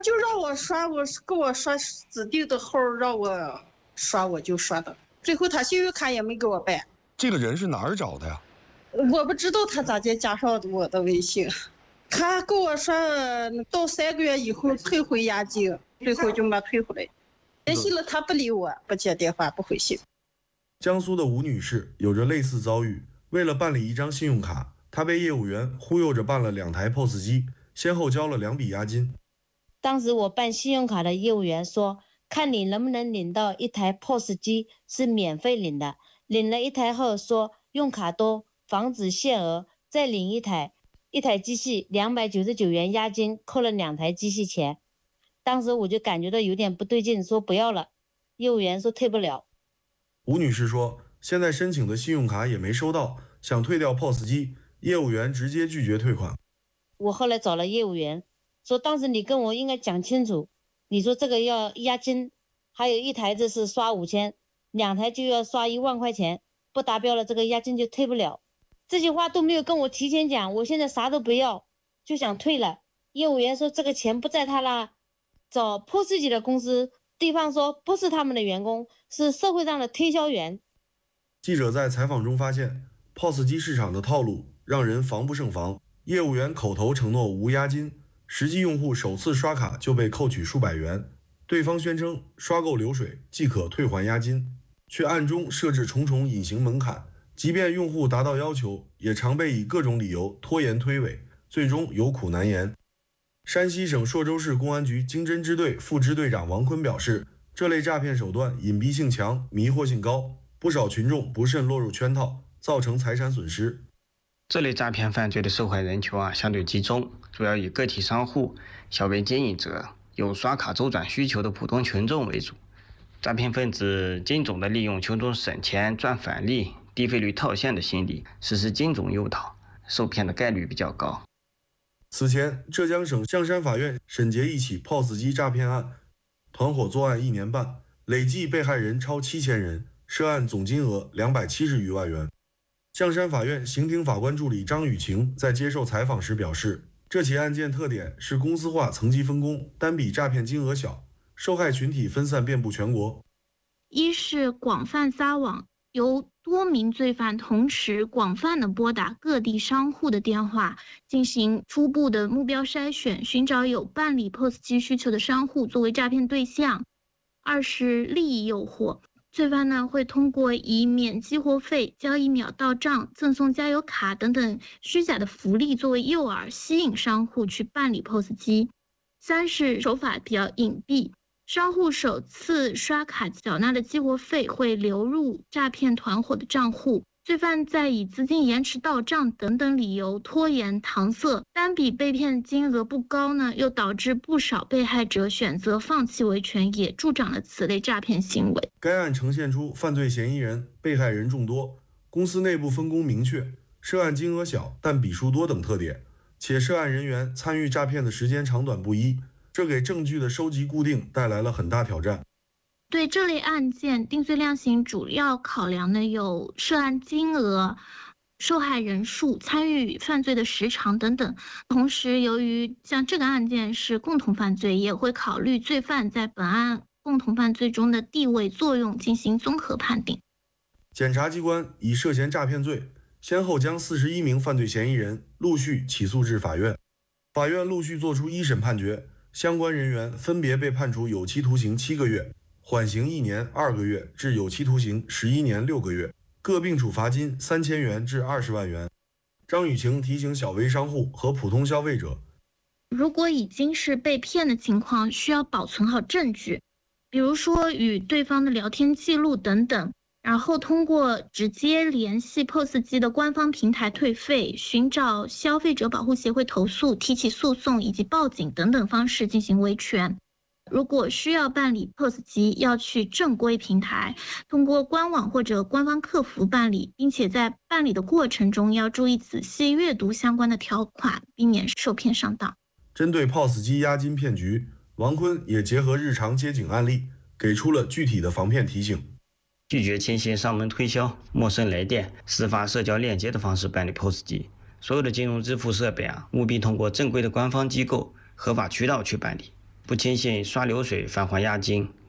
就让我刷，给我刷指定的号，让我刷我就刷的。最后他信用卡也没给我办。 这个人是哪儿找的呀？ 我不知道他咋就加上我的微信。他给我说到3个月以后退回押金，最后就没退回来。联系了他不理我，不接电话，不回信。 江苏的吴女士有着类似遭遇，为了办理一张信用卡，她被业务员忽悠着办了2台 POS 机，先后交了2笔押金。 当时我办信用卡的业务员说，看你能不能领到1台 POS 机，是免费领的。领了1台后说用卡多，防止限额，再领1台，1台机器299元押金，扣了2台机器钱。当时我就感觉到有点不对劲，说不要了。业务员说退不了。 吴女士说，现在申请的信用卡也没收到，想退掉 POS 机，业务员直接拒绝退款。 我后来找了业务员，说当时你跟我应该讲清楚，你说这个要押金，还有1台子是刷5000，2台就要刷1万块钱，不达标了这个押金就退不了。这些话都没有跟我提前讲，我现在啥都不要，就想退了。业务员说这个钱不在他那，找 POS 机的公司，对方说不是他们的员工，是社会上的推销员。 记者在采访中发现， POS 机市场的套路让人防不胜防。业务员口头承诺无押金，实际用户首次刷卡就被扣取数百元，对方宣称刷够流水即可退还押金，却暗中设置重重隐形门槛，即便用户达到要求，也常被以各种理由拖延推诿，最终有苦难言。山西省朔州市公安局经侦支队副支队长王坤表示，这类诈骗手段隐蔽性强，迷惑性高，不少群众不慎落入圈套，造成财产损失。 这类诈骗犯罪的受害人群相对集中，主要以个体商户、小微经营者、有刷卡周转需求的普通群众为主。诈骗分子精准地利用群众省钱赚返利、低费率套现的心理，实施精准诱导，受骗的概率比较高。 此前，浙江省象山法院审结一起 POS 机诈骗案，团伙作案1年半，累计被害人超7000人，涉案总金额270余万元。象山法院刑庭法官助理张雨晴在接受采访时表示，这起案件特点是公司化层级分工，单笔诈骗金额小，受害群体分散遍布全国。 一是广泛撒网，由多名罪犯同时广泛的拨打各地商户的电话，进行初步的目标筛选，寻找有办理 POS 机需求的商户作为诈骗对象。二是利益诱惑，罪犯呢会通过以免激活费、交易秒到账、赠送加油卡等等虚假的福利作为诱饵，吸引商户去办理 POS 机。三是手法比较隐蔽，商户首次刷卡缴纳的激活费会流入诈骗团伙的账户，罪犯在以资金延迟到账等等理由拖延搪塞，单笔被骗金额不高呢，又导致不少被害者选择放弃维权，也助长了此类诈骗行为。 该案呈现出犯罪嫌疑人、被害人众多，公司内部分工明确，涉案金额小但笔数多等特点，且涉案人员参与诈骗的时间长短不一，这给证据的收集固定带来了很大挑战。 对这类案件，定罪量刑主要考量的有涉案金额、受害人数、参与犯罪的时长等等。同时，由于像这个案件是共同犯罪，也会考虑罪犯在本案共同犯罪中的地位作用进行综合判定。 检察机关以涉嫌诈骗罪，先后将41名犯罪嫌疑人陆续起诉至法院，法院陆续作出一审判决，相关人员分别被判处有期徒刑7个月、缓刑1年2个月至有期徒刑11年6个月，各并处罚金3000元至20万元。张雨晴提醒小微商户和普通消费者， 如果已经是被骗的情况，需要保存好证据，比如说与对方的聊天记录等等，然后通过直接联系 POS 机的官方平台退费、寻找消费者保护协会投诉、提起诉讼以及报警等等方式进行维权。如果需要办理 POS 机，要去正规平台，通过官网或者官方客服办理，并且在办理的过程中要注意仔细阅读相关的条款，避免受骗上当。 针对 POS 机押金骗局，王坤也结合日常接警案例，给出了具体的防骗提醒。 拒绝轻信上门推销、陌生来电、私发社交链接的方式办理 POS 机。所有的金融支付设备务必通过正规的官方机构、合法渠道去办理。 不牵线刷流水返还押金。